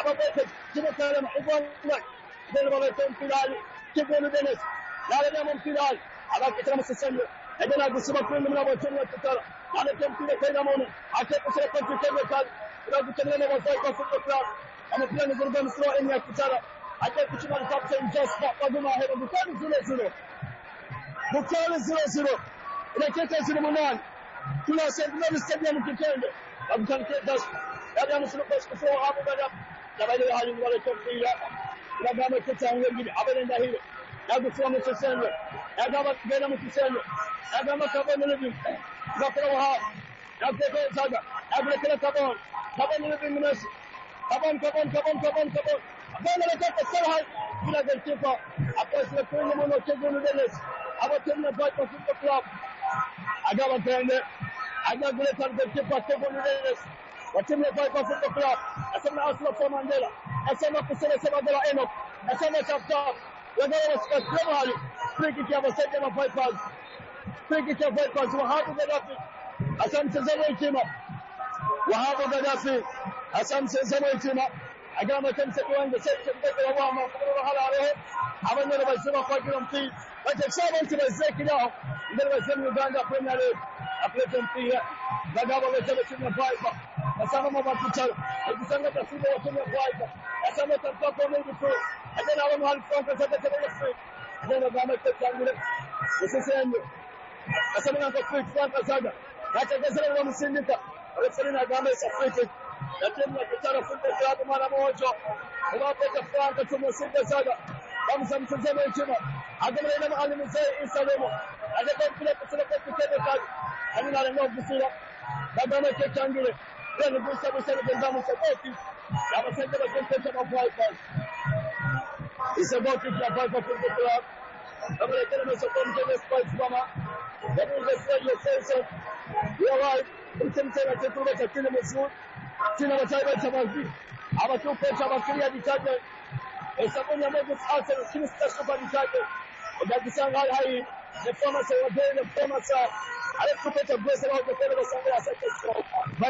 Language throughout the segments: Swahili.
ababeke kimukalema ubonga dele balete mpilali kigulu denes yale mu mpilali abakitira mu sisenyo edena gusiba kwindi mu abotenya tutara alete mpile kwenda mono ate kusera kwa kitego kali uragukenera na bazai kwa football club amepila ni gurban sro enya kitara ate kuchima ni captain Jasper Baguma hero bukani 0-0 bukani 0-0 dakika 28 tuna Central Stadium kitendo abukani Jasper yale amusulu kwa siku hapo baada ya baada hali wale tofia na gama kitanga ngine abenda hilo yaguswa mu sisenyo yagama gena mu sisenyo yagama kabone lebi bakora wa yageko zaga yagrekela kabon lebi minasi kabon abana la sarha bila golkipa apasle kwenye mono chegunu deles abatemna fight of football club agama tende agaguleta golkipa chegunu deles watemna fight of football club asema asla for Mandela asema kusema sabadala eno asema chapta yagawa sikasema hali free kick ya basete na Vipers free kick ya Vipers Wahabu Gaddafi asante zama itima Wahabu Gaddafi asante zama itima agama tamsa kiwanja sasa kwa wama kwa halale abanyana basema kwa kila mpi bacha saba ntibazeki nao ndio basema Uganda Premier League aplete mpia bagaba basema chini Vipers asama mabakutana ikisanga tafsiri wa Kenya Vipers asama tatapo mengi tu ajana wao halifunga sasa tena ndio gama tetangule sasa asema na kwa kwa saga hata gazela wa msindika alifanya gama safari na timu ya Kitara Football Club mara moja unapata franka tumesinda saga kama mtazamo chema agama ina mwalimu Zai Isalemo ajaka kile kusema kwa kitendo kazi amina leo kusira gama tetangule ndio gusa gusa ndio sapoti na masende wa Kenya kwa Vipers is about to get back to the club. I'm going to tell them something to the sports mama. That is the way you say so. You're right. It's something that you have to kill him with food. Tina Mataiba Chamazi. I'm a two coach of a clear detachment. It's something that makes us out of the Sinister Super Detachment. And that is how high the former say, the former say, I have to put a blessing out the federal Sunday as I can so.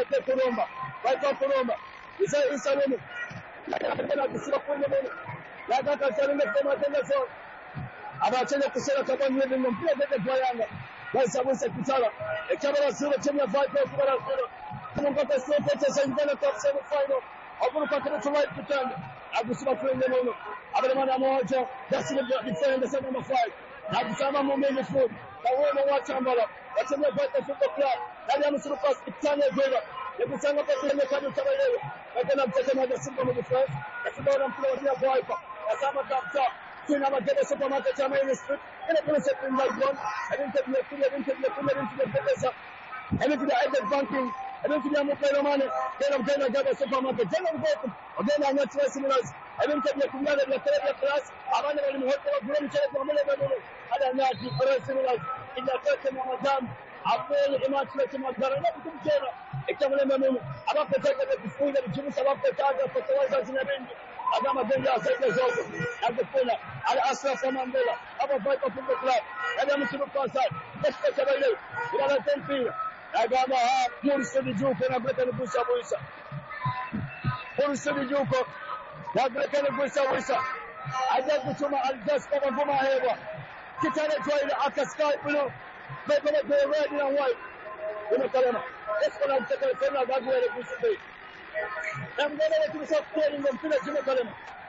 Viper Kurumba. He said, it's a woman. I have to sit up on the moon. Nataka tena kama tena so abachana kusema kama mimi mpira dede kwa Yanga basi abuse kitala ekabara sura timu ya Vipers kwa sura tunapata sio pesa sasa top semi final aburu pakana tuwai kitanda agusima kwende nono abale mana moja basi ndio defend sana number 5 akisema mume food na wewe wachambala watemia Vipers Football Club ndani ya msuru pass kitanya jega yakisanga kwa kile kama tabayewa lakini mtazamaji Simba mjifresh akiona mpira wa Vipers asama tapta tuna magere supermarket ya Main Street ile kuna section like one into the pesa into the added banking into the mobile money tena gaba supermarket tena mbovu ogena nyati similars into the kumala ya third class abana wali mhoto wa group chele kwa mbele bado ala nyati for similars ila kote na madam abel imatulete magara na kutumchera ikamle memo abapotaka kufunga bichimu sababu tataga kwa kawaida zinabendi agama benja asaida zote akufuna ala Asra for Mandela aba Vipers Football Club ada msimu kwa sasa basta chabaile ila tempira agama Mursidi Juko na Brekani Busa Buisa Mursidi Juko na Brekani Busa aja kuchuma Aljasper Baguma hewa kitale toile akaskai blue beko the red and white una kalema escola mtakatifu tena babu ya Busa na mgeni wetu msafiri ndio mpira chini kalema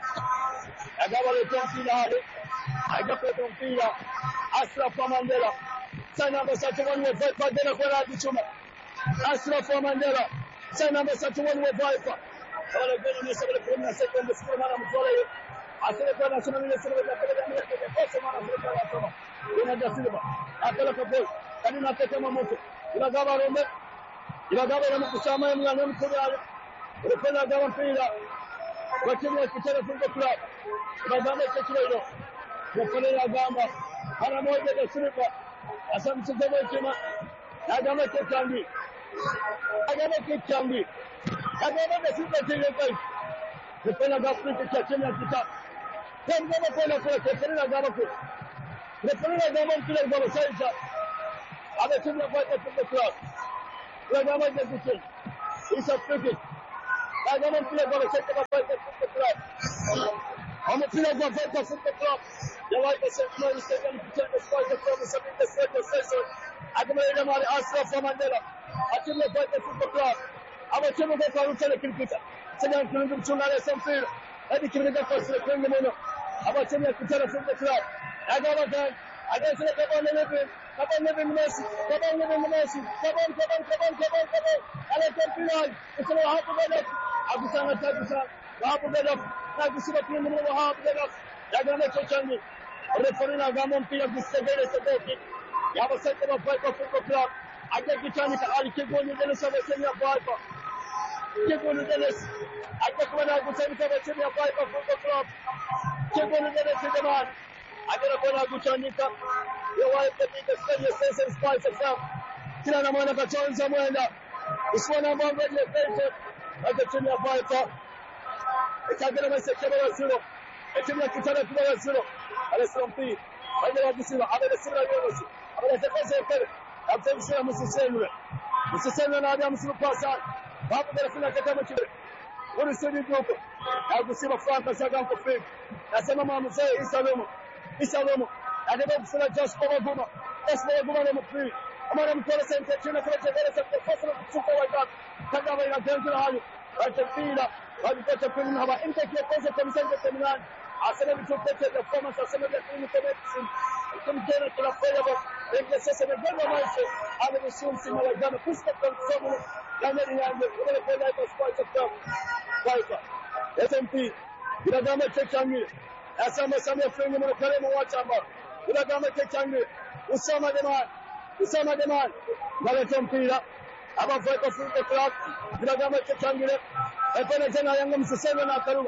agawa le tonfila hale agapo tonfila Asra for Mandela sana basatu wani wa Vipers dena kwa radi chuma Asra for Mandela sana basatu wani wa Vipers wala gani ni sabele kwa second score mara mtola hiyo asile kwa national ile sema ya kale ya Amerika kwa mara mtola wa soma ina Silva akala kwa ball kani na kama moto inagawa rombe inagawa na mkusama ya mwana mtola yale ukifanya gawa mpira kwa timu ya Kitara Football Club inagawa kile hilo kwa gamba ana moja ya Silva asa mchezaji wa timu agama kitambi agama Silva tena kai ukifanya gawa kwa timu ya Kitara tena kwa kufanya gawa kwa kufanya gawa mpira kwa sasa aba timu ya Vipers Football Club agama kitambi isa free Agama mpira kwa Viper Football Club. Mpira kwa Viper Football Club. Ya Viper Central Stadium kitendo Viper from Sabina Station. Agama ile mali Ashraf Mandela. Atimu ya Viper Football Club. Abachemo kwa Rutele Kilipita. Sasa tunaanza mchungana mpira. Hadi kimega kwa Slepenge Mono. Abachemo ya Kitara Football Club. Agama kan Agasele Kabane Lebe. Kabane Lebe Messi. Kabane Lebe Messi. Kabane. Ale Tempilal. Isema hapo bado. Abusana Tabusa. Hapo bado. Na kusiba timu mmoja hapo bado. Agama Chochangi. Referee na Agama mpira kusegele Sadoki. Yaba sasa kwa Viper Football Club. Aje kichani ka Ali Kigoni Dennis amesema Viper. Kigoni Dennis. Aje kwa na kusema kwa timu ya Viper Football Club. Kigoni Dennis jamani. Aje kwa na kuchanika. Ya Viper katika stage sasa Spice FM. Kila na mwana kachonza mwenda. Usmana ambao ndio pete. Aje timu ya Viper. Ikagera masekeba ya siro. Timu ya kitana kwa siro. Alesompi. Aje wakisira. Aje sira yote. Aje takaza kale. Atamsema Msisenwe na Adam Sulpasa. Babu bila kama kile. Uri sidi huko. Akusiba Franka Sagan kwa fake. Nasema mama mzee Isalomo. Adeba kusema just over Guma. Esmo Guma na mpira. Amara mkola sente tena kwa chagala za kufasa kuchuka wapi. Kagaba ina tena hayo. Atapila. Walipata kwenye haba intake ya kwanza kwa msanga terminal. Asema mtopete ya performance asema ya kwenye connection. Kumtena kila player Enge sasa na gamba maisha ameshuhudia simu ya gamba kusta kwa sababu kama ni yangu ile kwa live sport club Viper SMP bila gamba chechangi asema Samia Frengi mwana karimu wachamba bila gamba chechangi Usama Deman wale mpira aba Viper Football Club bila gamba chechangi epena tena Yanga Msisenwe na Karuba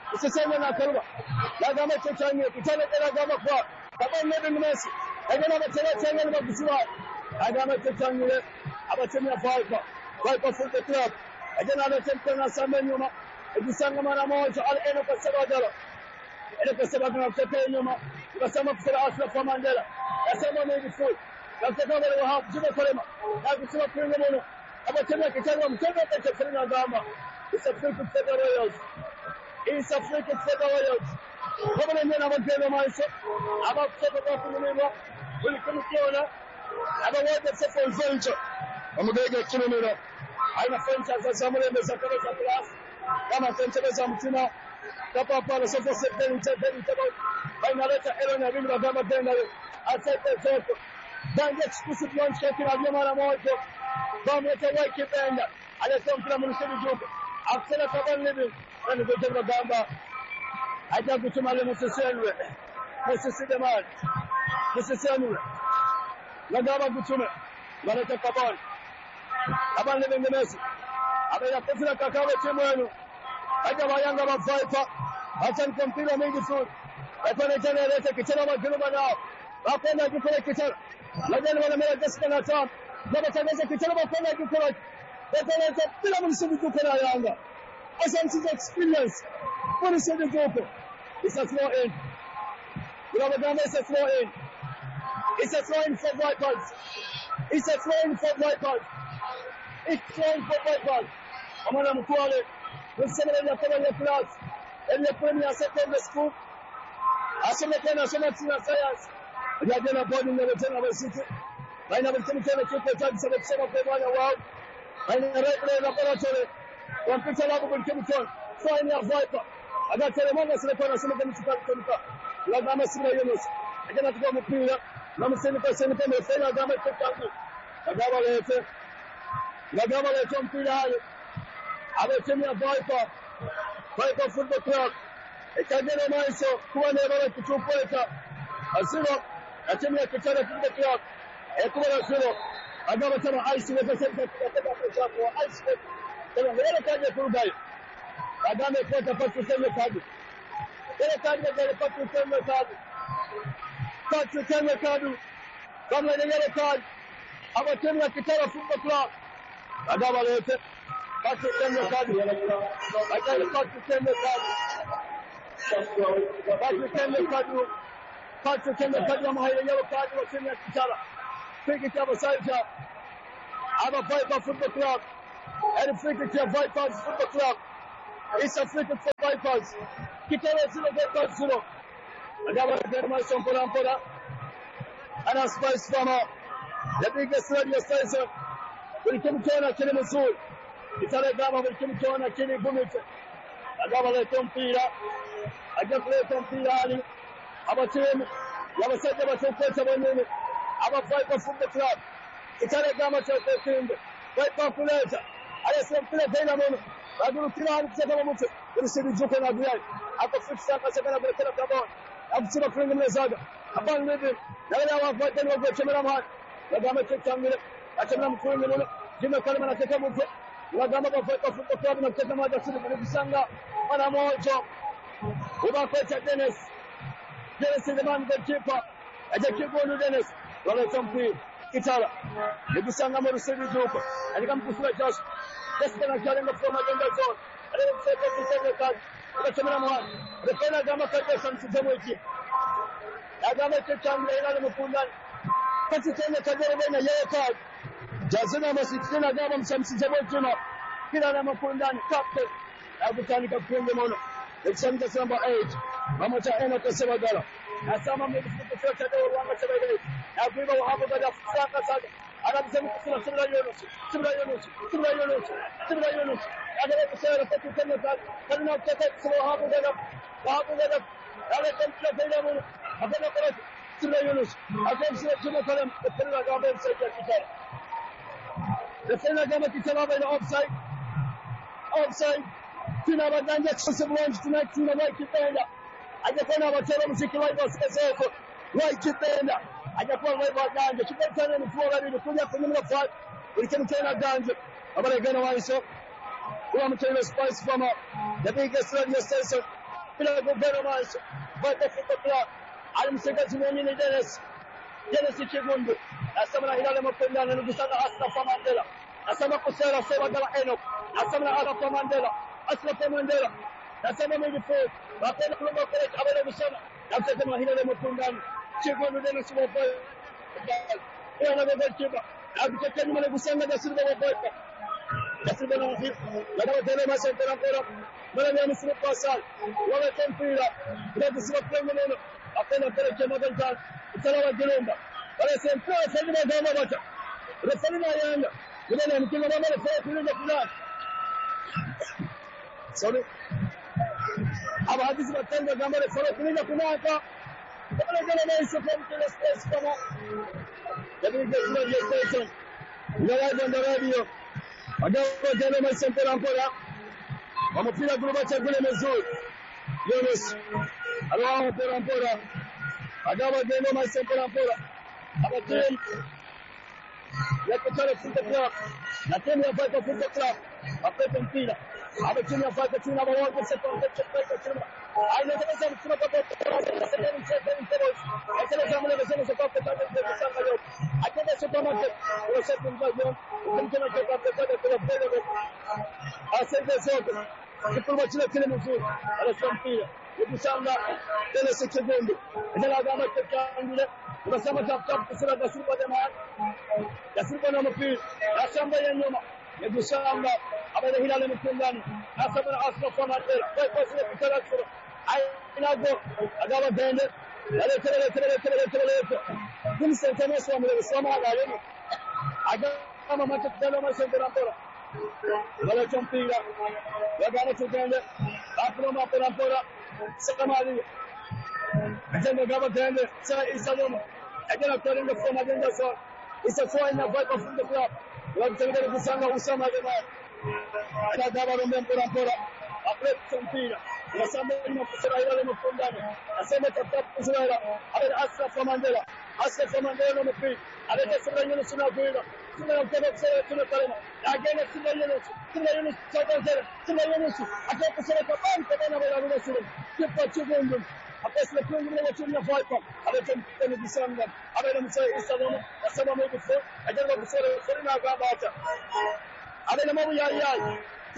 la gamba chechangi kitana bila gamba kwa kama ndio Messi Agama batera na kusiba. Agama tetangire abatemya Viper Football Club. Agana abatemya na samba nyuma. Ikisanga mara moja al-eno kwa sabadala. Ile kwa sabadala kutoka nyuma. Tukasema kusema Ashraf Mandela. Nasema ni before. Nasema wale wa jiba kalema. Na kusema kwenda mono. Abatemya kitanga mtego kwa Chefrina Gamba. Isafiri Federal Royals. Kama ndio anabatenda maisha. Aba kutoka kwa kununua. Ulikumkiona abawaje sasa uzonjo amudege kilomita aina fencha za zamani za kama za class kama fencha za mtima kapa pale sasa sepeni tabo aina leta Elon Abim na kama tena asante soko dange exclusive launch kati na mara moja kama yake benda aleta mpira mshindi jopo afsana taban libi na ndio gamba acha kutuma ile msesenwe msesedemani Msisenwe Nagama kutume Maleta Kabani Kabani ndio Messi Abaya kufika kakawa timu yenu Acha Yanga wa Viper acha mpira mingi tu Hapana jana leta kitana magruba nao Wapenda kukula kitana Najani wala mara gasika na tam Naba tangaza kitana wapenda kukula Wapenda bila msidi kukula Yanga Asante experience What is the goal It's a throw in It's a throw in It's a throw-in for Vipers. It's throwing for Vipers. Amana Mkwale. Msema ya kama ya class. Ile premier secondary school. Asome tena tina science. Ya jana bodi ndio tena wasiti. Baina mtemi tena kitu cha kusema kwa bwana wao. Baina red laboratory. Computer lab kwa chemical. Fine ya Viper. Aga telemanga sile kwa nasema kama tukakutoka. Lazima sima Yunus. Ajana tukao mpira. Na mseni kwa seni kwa mfanya kama tukaku. Agama lete mpira hayo. Ametemia Viper Football Club. Ikagera maisha kuwa na bala kuchupeta. Asiro atemia Kitana Football Club. Ekuwa asiro. Agama tena ice with the center kwa ice. Tena ngere kaje kurudai. Agama ipota patu tena kadi. Ile kadi ile patu tena kadi. Patu tena kadi. Kama ile kadi. Ametemia Kitana Football Club. Agama lete Patu tena kadi. Agama patu tena kadi. Patu tena kadi ya mahali yao kadi wa timu ya Kitara. Friki cha Saita. Aba Viper Football Club. And friki cha Viper Football Club. East African for Vipers. Kitara 0 Vipers 0. Agaba German Mpora. And a Spice Farmer. The biggest radio station. Will come to a killing soul. Kitara Gama will come to a killing Bumit. Agaba Letompira. Agaba Letompira. Our team. Yaba said about 2 points of a minute. Our Viper from the club. Kitara Gama to the team. Viper Puleta. I said, play Dynamo. I do not know what to say. The joke on the ground. I can fix that. I said, I'm going to tell you. I'm still a friend of the Zaga. Upon living, now I want to go to Chimeraman. Lagama take some minute. I said, I'm going to Jimmy Kalman. I take a move. Lagama fight off the club and take a mother to the Sanga. And I'm all job. Without Peter Dennis. Dennis is the man that keeper. I just keep going to Dennis. Roll some free. Kitara. The Sanga Morrison is open. And he comes to Fletch. Just when I carry the phone again, that's all. I didn't say that to say that. But Chimeraman. The Pena Gama Kajasan to the Wiki. Agama Chang, the Mukundan. Patsitana Kajarana Yaka. Jazuna Masina Gabam Samson Jabajima. Kirana Mukundan, Captain. Abutanica Pringamono. The sentence number 8. Mamata Enoka Savagala. As some of the church at all, one much of it. Now we will have a bit of Saka. Adam Similar Yunus. I don't say a petty tennis that cannot take it so half of it up. I can play them. I cannot put Similar Yunus. I can see a Jimmy Column, the Pilla Gabin said that. The Pilla Gabin is an offside. Tina Van Jackson launched tonight to the right defender. I just want to tell him she can like us as right defender. I just want to write down. She can tell him before I need to put up a minute of fight. We can turn that down. I'm going to get away so. Come to the Spice Farmer. The biggest radio station. Pila go better mice. But the football club. I'm saying to me, Dennis. Dennis Chigundu. Asama Hilala Mapenda and Gusana Asla Famandela. Asama Kusera Savagala Eno. Asama Ala Famandela. Asla Famandela. Asama made the fourth. Rapena Club College, Abel Sana. After the Mahila Mapunda. Chigundu Dennis will play. Another goalkeeper. I'm taking the Gusana the Silver Boyka. That's the one of it. Let us tell him I said, Melania Muslim Pasal. What a tempura. Let us not play Melania. After the Jamadan Jan. It's another Gilumba. But I said, poor Selina Gamavata. The Selina Yang. You know, I'm killing another 4 minutes of blood. Sorry. I've had this Matanga Gamma for a minute of Punaka. But I'm going to make some to the space. Come on. Let me get to your station. You're right on the radio. Agaba German Mpora. Wamupira kurubacha kule mzuri. Yunus. Alwa Mpora. Agaba German Mpora. Abatem. Yakutana Football Club. Na timu ya Viper Football Club. Apepe mpira. Abatim ya Viper tuna bawa kwa sekta kwa timu. Ainataka kusema kwa sehemu sehemu tena. Akana kama anasema kwa kusanga leo. Akenda supermarket. Kwa sababu ndio mtana kwa kwa asante zote. Kitu chile kile mzuri. Anasema mpira. Ukisanga tena sekunde. Ndio kama tekangile. Unasema tafuta kusema kwa sababu jamaa. Yasipo na mpira. Asamba ya nyuma. Ukisanga abada Hilala Mkundani. Asaba asla kwa matera. Kwa sababu kitaracho. Ainago agaba dende. Tele. Vincent Thomas wa msema alani. Agama matakalo masendera mpora. Wala chompira. Wagana tugende. Akroma mpora. Samali. Agenda gaba dende. Sa isaloma. Agenda kwalinga from agenda so. Isa kwa ina Viper Football Club. Wamtengele kusanga usama jamaa. Agaba mpora. Apre chompira. Nasema ni kusema ile mfundani. Nasema tafuta kusema ale Asraf Mandela. Asraf Mandela mpi. Ale sema yule sina kuila. Sina mtaka kusema tuna kalema. Agenda sina yule sasa sina yule. Hata kusema kwa banka bana wala wala sura. Kipa chugundu. Apesle kwa yule wa timu ya Viper. Ale tumtani bisanga. Ale msai Isaloma. Nasema mimi kwa agenda kusema sina gaba hata. Ale na mambo ya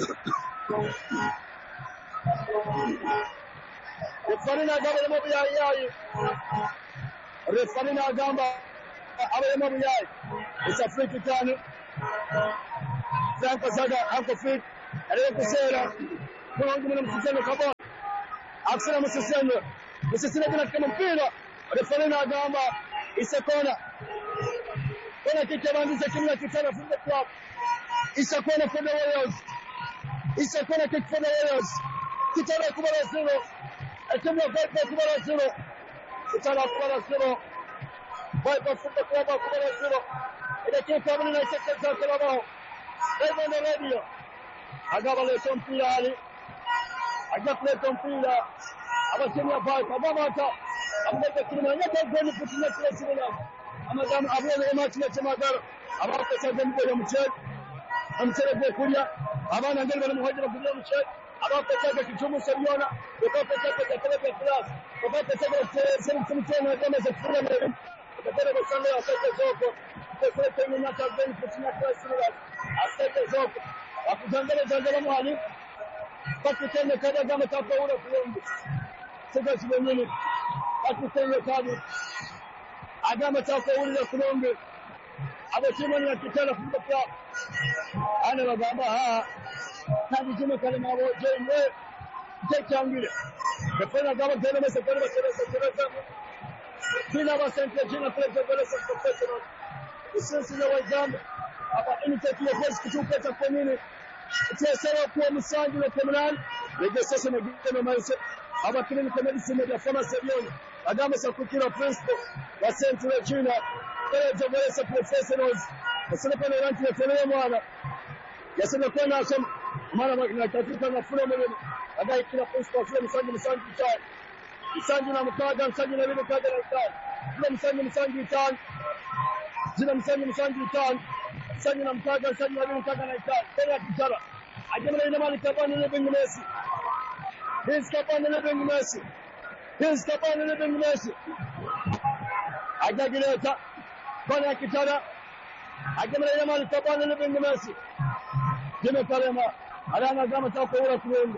Refanina gamba mabu yayi. Refanina gamba abe mabu yayi. It's a free kick. Franco Zaga Uncle Fit. Ale kusela. kwa ngine msiseme kabla aksana msiseme katika mpira referee agamba isakona kuna kikabandisha kimla kitana Football Club isakona for the Warriors isakona kick for the Warriors kitana kubara zero akamla kwa kubara zero kitana kubara zero Viper Football Club kubara zero ile kikabani na chakcha kalabao Raymond Radio agaba le mpira ali ajakuleta mpira abakenya Viper babata ambaye kilima nyaka goli kutina kile sina amadam abule match ya Chamagara abako saje mko ya mchezo amchele kwa kulia abana ngeli bali muhajira kulia mchezo abako saje kichumu sabiona abako saje kwa class abako saje sema tena kama za kufanya mbele kwa sala ya saje zoko kwa tena nyaka goli kutina kile sina asaje zoko akujangala muhali pakitende kada kama tafaura kulombo sasa sibenye akitende kada agama tafaura kulombo abachima ni akitana kutoka ana bagamba kandi jima kale mabo jemwe tekangire kafana kama tena msekana basera kila basente jina president professional sisi na wajamba hapa inatakiwa kwa kutupa cha kwa nini Tesera kwa msangi na Kemelan legesese na gitema maisha aba kilini komedisi media fama serioni agama sakukira principal wa Central China kwa Javelesa professionals kasema kwa ranki ya tele mwana yasema kwa nasema mara na katika na fula mwenye adai kila principal fula msangi tani msangi na mkaga msangi na vile kaga na tani kila msangi tani zina msangi tani Sanya na mkaga sanya na mkaga na itali tena kitara ajamala ina mali kabani ile Messi his kabani ile Messi his kabani ile Messi ajagileta bana kitara ajamala ina mali kabani ile Messi jeme kalema alana kama tako ura kuende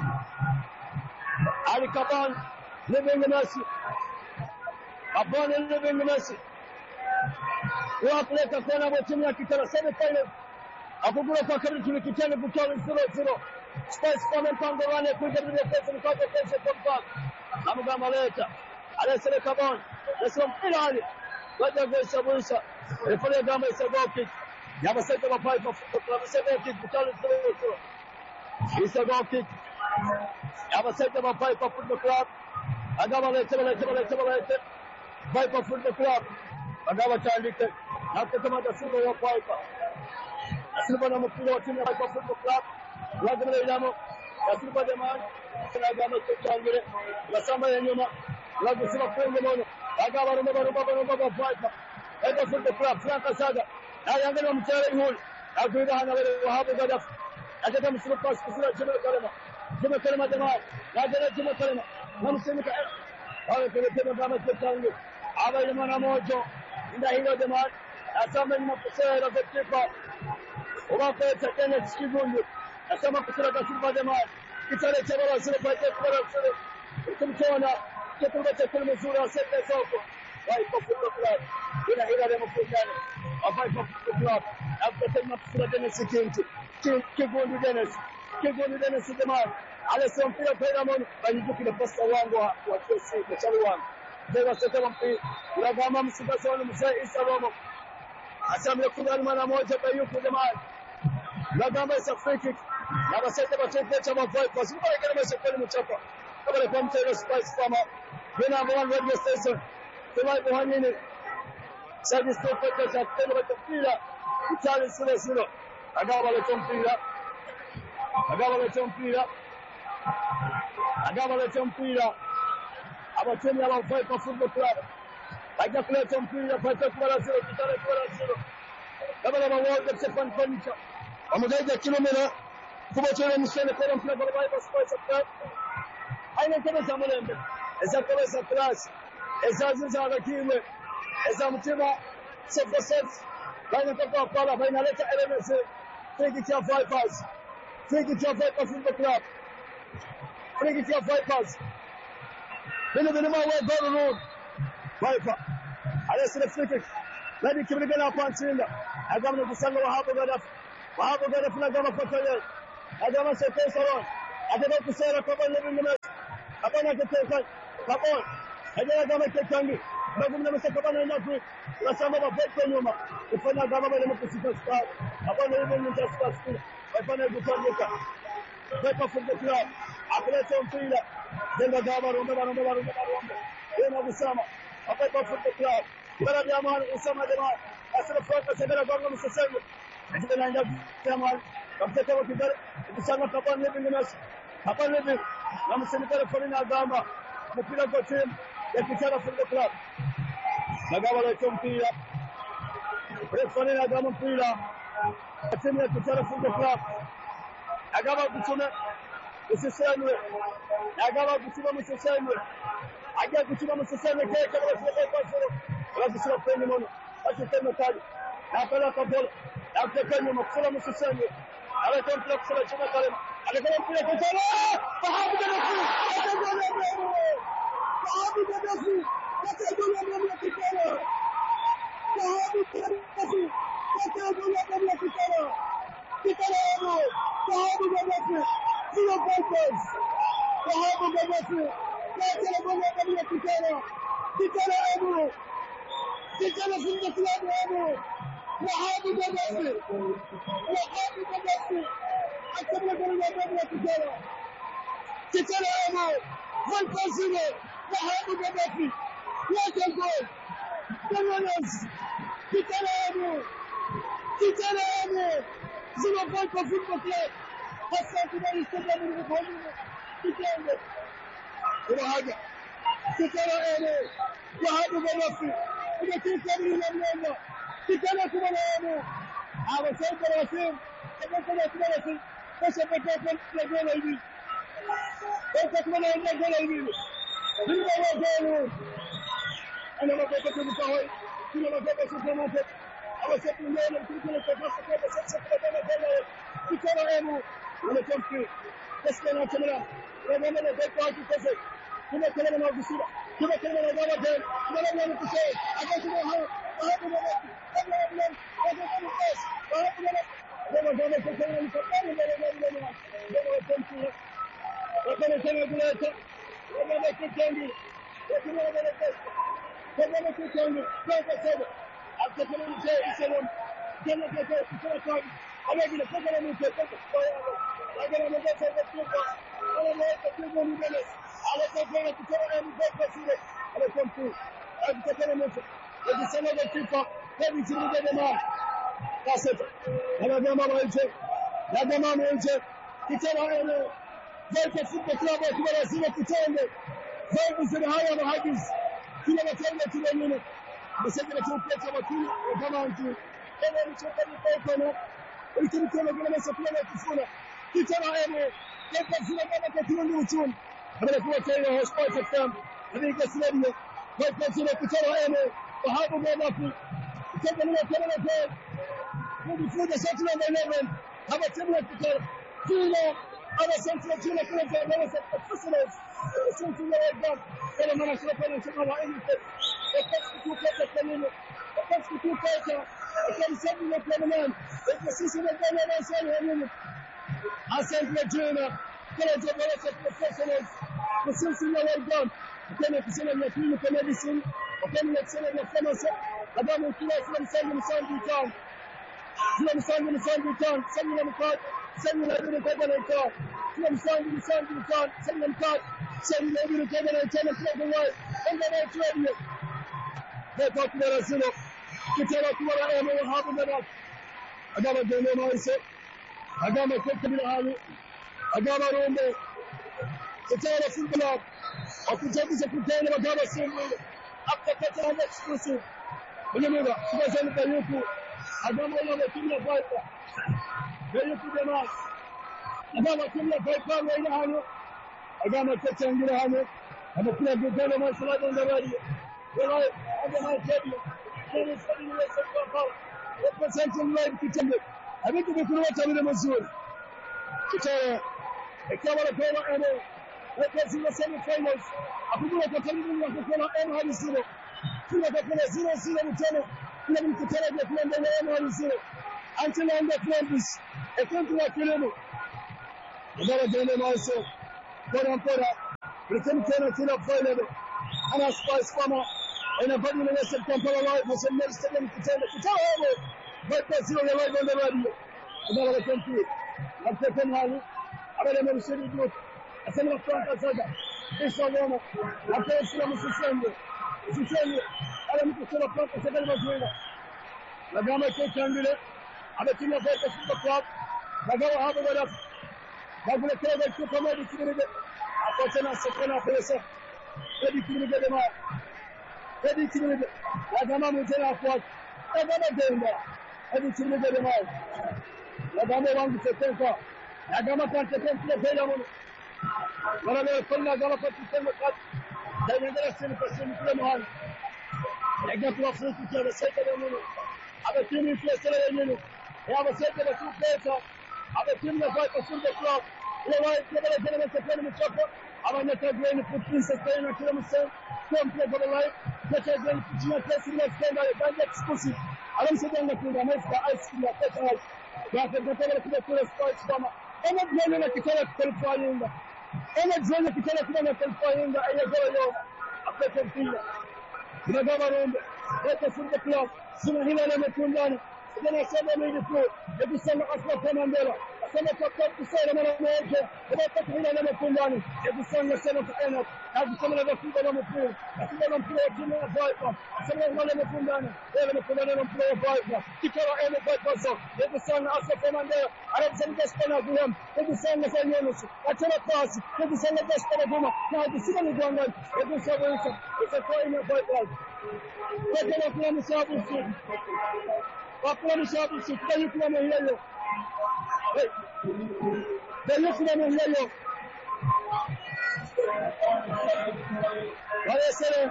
ali kabani ile Messi abani ile Messi Wapleka kona botimu ya kitara semi final akugura kwa kabiri tulikitana kutoa 0-0 Spice kwa mpango wale kuja bila pesa mkapo pesa kwa mpango amgama leta alesele kabon nasema mpira hali waje kuhesabuisha refere gamba isago kick yaba sasa wa Viper Football Club isago kick kutoa 0-0 isago kick yaba sasa wa Viper Football Club agama leta Viper Football Club agama tandike hata kama tasuba wa Viper asiba na mpira wa timu ya Viper Football Club lazima ilamo asiba jamani na agama tutangire na samba ya nyuma lazima kwenda mono agama rumba Viper Football Club Franka Saga na yangalia mchele huu akuida hana wale wahabu gadaf akata msulu pass kusura jema kalema jamani na jema kalema namsemeka hawa kile kama tutangire aba yana mojo ndio hilo jamani asema ni mapesera za kipa ubafeta Kenya Kigundu asema kusura kwa jamani kitale cha bora sio kwa sio tumtona kitu cha kulmu mzuri asante soko Viper Football Club ila ile mfundani Viper Football Club after kusura Dennis Kigundu Dennis jamani alisema mpira kwa Ramon alijuki na pasta wangu wa Chelsea kwa chali wangu ndio sasa mpira unagama msibasa wale mzee Isa Romo asamle kubali mara moja kwa yuko jamani nagama isa free kick na basete batete chama Viper sio kile msepeni mchapa kama kwa mtero Spice kama bina mwan radio station kwa bohanini sasa stop kwa cha tena kwa mpira Itali sura agaba le mpira abateni aba Viper Football Club aja kuleta mpira pata kwa zero kitale kwa zero kama na World Cup furniture amejaja kilomita kubwa chele mshene kwa mpira kwa Viper Sports Club aina kama zamulembe eza kwa sa class eza zinza lakini eza mtima set baina kwa pala baina leta LMS friki ya Vipers Viper Football Club friki ya Vipers Bino ma wa goal road Viper alesele friki nadi kibirigana hapa nchini agamna kusanga Wahabu Gadaf na gama fatale agama sepe salon Ataka kusera kwa living Kapana kiteka. Kapon. Hajara kama kitangi. Bagu mnamsa kapana inaku. Nasamba mabete nyuma. Kufanya kama vile mkusika. Kapana hivi mtasika. Kapana kutandika. Pepa football club. Apeleka mpira. Jenga gama rombe. Yena kusama. Pepa football club. Bara jamaa Usama jamaa. Asira focus segera gonga msasenge. Ndio naenda jamaa. Kapteka wakidara. Kusanga kapana living nasi. Hapa hivi na msimikare Farina Gamba mpira kwa timu ya Kitara Football Club. Nagawa la mpira. Farina Gamba mpira. Timu ya Kitara Football Club. Nagawa kuchuna usisemwe. Nagawa kuchuna msisemwe. Aje kuchuna msisemwe kile kwa sura. Wala kusura kwenye mono. Basi tena kali. Na pala kwa bola. Na kutekenya mkula msisemwe. Ala mpira kusura chuma kale. Alikuwa mpira Kitara. Fahamu Gaddafi. Fahamu Gaddafi. Another game also. Pora. Return to the final. And a spice farmer. And a body in the Western Kampala Live was a next second to tell it. But that's the live on the radio. Another country. I've taken Hali. I've never seen it good. I send a front outside. This one, I'm going to see them Sunday. Sunday. I am to tell a front outside of Madrid. La Gama take candidate. I'm a team of the club. Nagao have a up. Nagula Kevin to come out to the Apostana Sakana Presa. Ready to get them out. Ready to get Lagama Mutena Fort. Nagama Denda. Ready to get them out. Lagama wants to take off. Nagama can't take the Pelamon. When I go Nagama to send the cut, then you're going to send a person to the man. I got to offer to the second minute. I'm a team in place today, you know. I have a second or two players. I'm a team that fight for the club. You know why? You're going to get them to play in the chopper. I'm going to take the footprint sustain and kill myself. Come play for the life. Get a game to my place in the stand. I can't get exclusive. I don't sit down the field. I'm going to ice cream. I'm going to get the sports farmer. I'm not going to get a qualifying. I'm not going to get a qualifying. I am going to get a field. You know, government. Let us in the club. Soon he'll have a tundani. Then I said, I'm in the floor. If you send us for Mandela, I send us up to say, I'm going to make it. But I think he'll have a tundani. If you send us to end up, I have some of the people on the field. I think I'm going to play a team of Viper. Some of them are tundani. They're going to put on play a Viper. You can't end up Viper. If you send us for Mandela, I don't send us for them. If you send us for Yunus, I tell a pass. If you send us for Guma, now the city is one. If you send us, it's a point of Viper. Take it up on the shopping street. Up on the shopping street. Then you come and hear you. Then you come and hear you. Alessandro.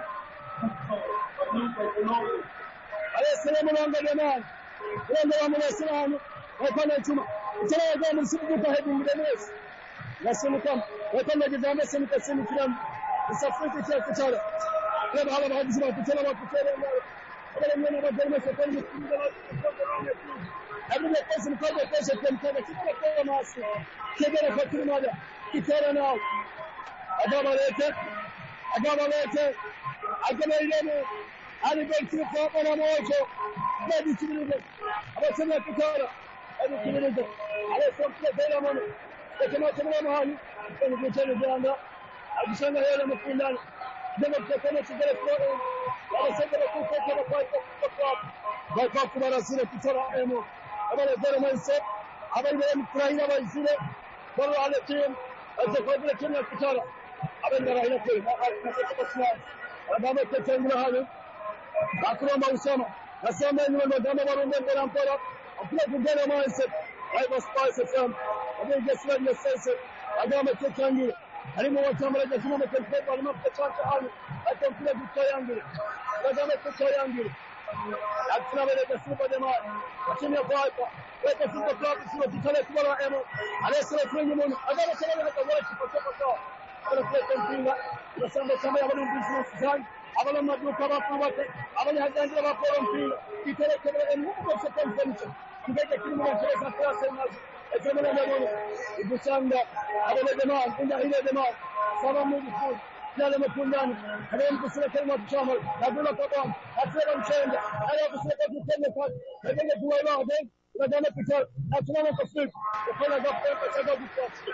Alessandro Mulanga the man. Mulanga Alessandro. Open it to me. Tell me I'm going to head in the next. Let's see come. Open the exam. Let's see them. It's a free to check each other. Let all of us know to tell about the training. Every person called the person can tell us what the master. Take it up to the mother. Keep it now. I got a letter. I can I didn't to the top and I'm also ready to do it. I was in the Pitara. I didn't do it. I was from the Belamon. They cannot tell them how you can tell you down there. I just send the head on the field. Never get to get a photo. I said that I could take a fight for the club. By Papa Sina Pitara Emo. I'm going to tell myself. I'm going to try to see it. But I'll let him. As a public in the Pitara. I'm going to let him. I'm going to tell him. Akrama Usama. Asama ni wadama warunga kwa mpira. Apia kugana mindset. I was spice from. I think just let me say it. Agama Changi. Alimu watamala jasuma mtelpepa alimapa chanta ali. Atamkula kuchayangi. Agama kuchayangi. Akina wale jasuma jamaa. Achini ya Viper. Weka super club sio kitale kwa emo. Alesa kwenye mwana. Agama chana hata wachi kwa. Ana kwa mpira. Nasamba kama ya wale business zangu. Abala maduka bakubate abali haganje bakora mpira iterekere emuko se conference kigeke kiri mu cyesa classe nazo ekemela nabo ibusanga abale dema inda ile dema saba mu bifu yale mapundani abale kusira kema tuchama nabula tabam atera mchenga aya kusira kutende kwa ebenge tuwa wade nadana picha atuna kafik kufanya gafranka sababu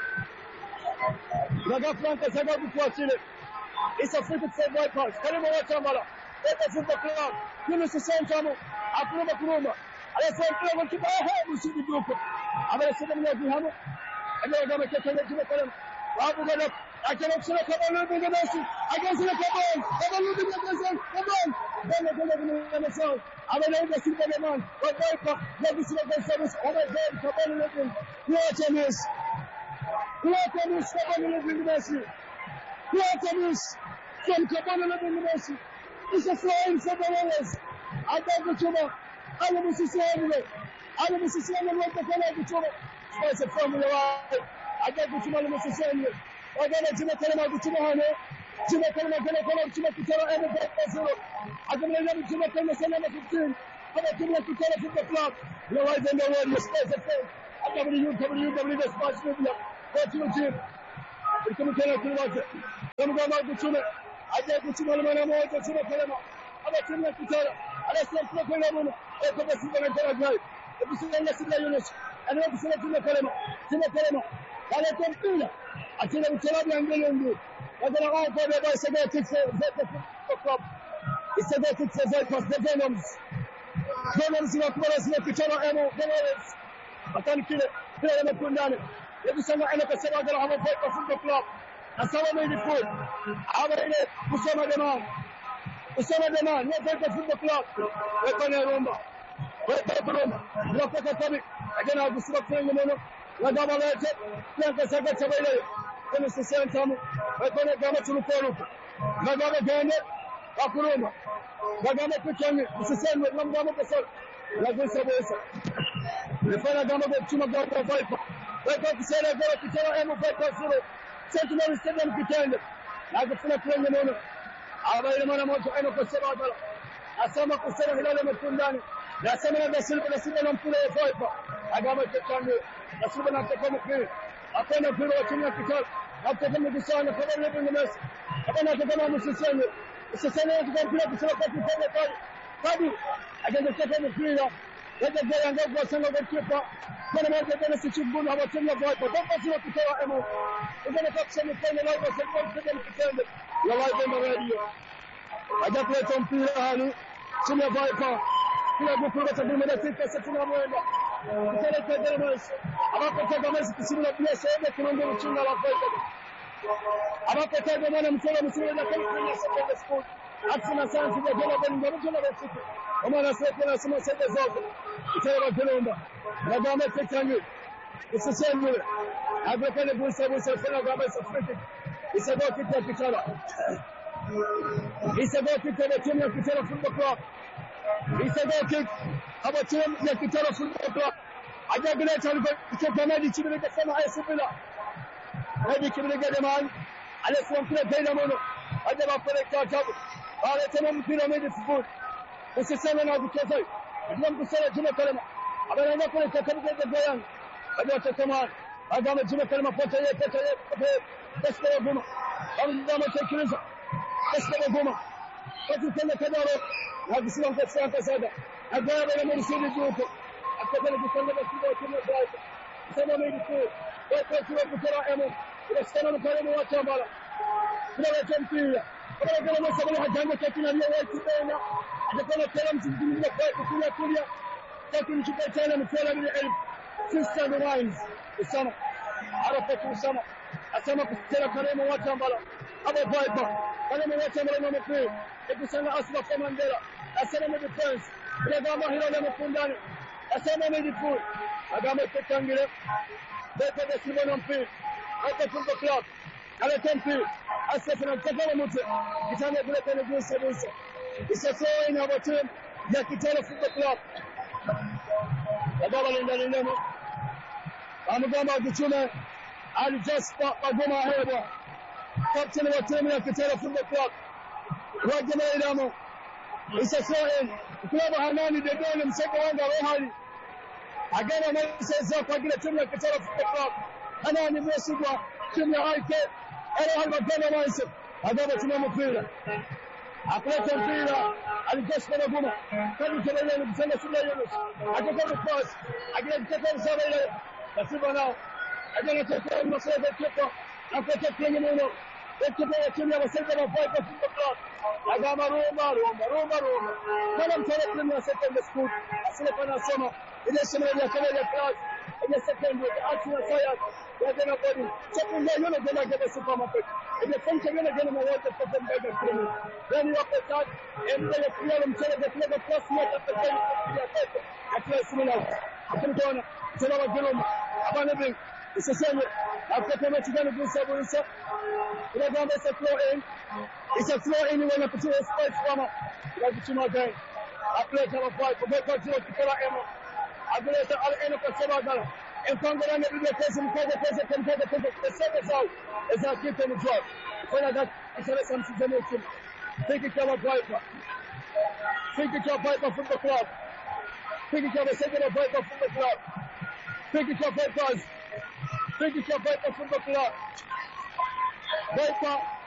kwa gafranka sababu kwa chile. It's a free to save white parts. Karibu wachambala. Eka fuka club. Kule sasa mtamo. Akuruma kuruma. Alesa club kiba musidi duko. Abale sasa mnyaji hamo. Ndio kama kete kile kale. Babu bana akana kusema kama ndio basi. Akasema kama ndio basi. Kama ndio basi. Abale ndio sisi kama man. Wiper. Ndio sisi kama service. Abale kama ndio. Kuachamis. Kuachamis kama ndio basi. Kuachamis. From Kabana to the Messi. It's a flying for the Rollers. I got the Chuba. I am a Sicilian. I am a Sicilian like the Kala to Chuba. Spice of Formula. I got the Chuba in the Sicilian. I got a Chimaka to Chimahano. Chimaka to Chimaka and the Zero. I can let them Chimaka and the Senate 15. I got Chimaka to tell us the club. No, I don't know where the space of faith. I got the UW, the Spice Media. What you team? We come to the Come on, Guchuma. I get Guchuma Manamo, Guchuma Kalama. I'm a team like Kitara. I let them play Kalama. I put the Super Kalama. If you see the units, and then the Kalama. Tina Kalama. I let them feel it. I tell them Kalama and Gilungu. I'm going to all for the Bicycle Club. It's a good fix for the Venoms. Venoms in a chorus, like Kitara Emo, Venoms. I can't kill it. Play them up and down it. Every summer, I never said I'm going to have a fight for the club. And someone made it good. I made it. Usama Deman. Usama Deman. Let's take the football club. We're going to Rumba. We're going to Rumba. We're going to Rumba. Again, I'll be stuck playing the moment. We're going to let it. We're going to get away. We're going to send some. We're going to go to the forum. We're going to get it. Akuruma. We're going to put on it. It's the same with Lambama Castle. We're going to say this. The final Gama of Chuma Gama Viper. We're going to say that we're going to tell him about the Sentinel is still on the pretend. Like the full of playing the moment. I made a man of the end of the Sabbath. As some of the Senate element from Dani. That's some of the silver on Pula Viper. I got my Chanu. That's even after coming here. I found a pillow watching the guitar. After coming to sign the cover living the mess. I found out the Gama was the same. It's the same as the Gama to set up the public. Tabu. I get the second of freedom. Let the guy and go for some of the keeper. When I'm going to sit you good, I was in the Viper. Don't want you to tell Emo. We're going to talk some of the life of the confident pretend. You're live on the radio. I got to let some Pila Hani. Senior Viper. Pila go for the women that think that's a phenomenon. I'm going to take the mess. I'm not going to take the mess to see the place. I'm going to go to the Viper. I'm not going to take the man and tell him to see the country school. Action science is a job in the original city. I'm going to say that someone said the result. It's all about the government taking it. It's the same way. I've got a good service of fellow governments of critic. It's about it like each other. It's about it like team like each other football club. It's about it about team like each other football club. I got to let you take the money to make the summer high school. Maybe you can get them on. I just want to play them on. I never put a catch up. I'll let them pyramid is good. This is 7 of the Catholic. I'm going to say a Jimmy Kalama. I'm going to put a couple of the Bayan. I got to come on. I got a Jimmy Kalama for that's the woman. I'm going to take it. That's the woman. What you tell the Canaro? I have to see on the Santa Sada. I got a little city group. I got to become the Kimo. Someone made it good. What was you to tell Emma? It's still on the Kalama Watchamala. I'm going to say I'm going to take your way to Dana. I'm going to tell them to do the fight to Kuya. Taking to tell them to tell them sister the wines. The summer. I don't take the summer. I tell them to tell Karema Watambala. I'm a Viper. Karema Watambala number 3. If you send us from Mandela, I send them the defense. I got my hero number Fundani. I send them the food. I got my Petangula. They put the Simon on field. I take from the club. I let them feel. I said to them, take on the it's on the great and the good service. It's a throw in our team. That you tell us the club. The ball in the limit. I'm going to the tuna. I'll just stop my Goma Hebo. Captain of our team, like you tell us the club. Right the way down. It's a throw in. The club of Hanani, they're doing them second one, they're hiding. Again, I'm going to say, so I get a team like you tell us the club. Hanani, Messigua, Jimmy Hike. I don't have a gun on myself. I got to know Pila. I play some Pila. I'm just going to go. Can you tell me the same as I get on the first. I get to take on the survey. That's it now. I'm going to take on myself a clipper. I'm going to take on the let's go to the second of 5 of the club. I got my Roma. When I'm telling them I said in the school, I sleep on a summer. In the summer, I come in the class. In the second week, I see a fire. They're going to go in. Something they're going to get a supermarket. If you think you're going to get them a water for them, they're going to then you have to start and they clear them so that they clear the plus net at the time. I play similar. I can go on. So now I'm going to I'm going to it's the same way. After the match, you're going to do something. It's a throw in. It's a throw in when I put you a space from it. Like it's my game. I play to a fight. But because you're to follow Emma. I play to all end of the summer. And Congo and the person can take the service out. It's a kid on the job. When I got a selection to the nation. Think it's our Viper. Think it's our Viper from the club. Think it's our second Viper from the club. Think it's our Vipers. Free kick ya Viper Football Club. Viper